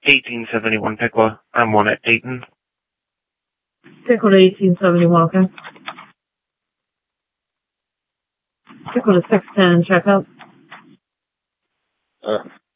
1871 Pickwa. I'm one at Dayton. Pickwa to 1871, okay. Pickwa to 610, check up.